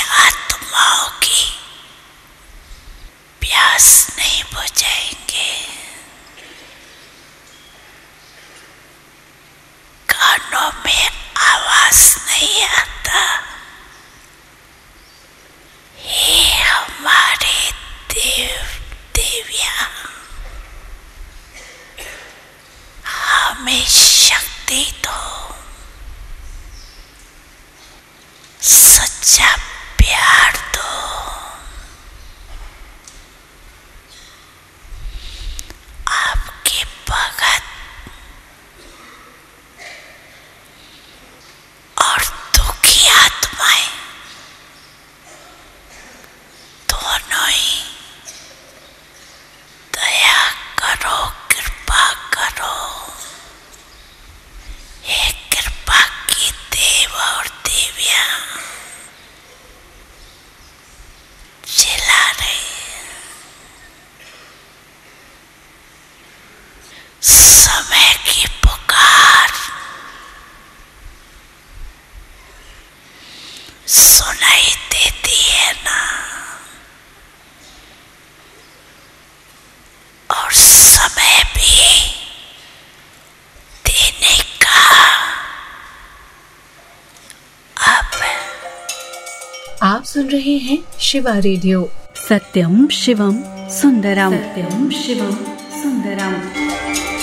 आत्माओं की प्यास नहीं बुझाएंगे। कानों में आवाज नहीं आता, हे हमारे देव देवियां, हमें शक्ति दो, सच्चा प्यार दो। आपके भगत और दुखी आत्माएं दोनों ही दया करो, कृपा करो। हे कृपा की देव और देवियां चिल्ला रही, समय की पुकार सुनाई देती है ना, और समय भी देने का अब। आप सुन रहे हैं शिवा रेडियो। सत्यम शिवम सुंदरम। सत्यम शिवम सुंदरम।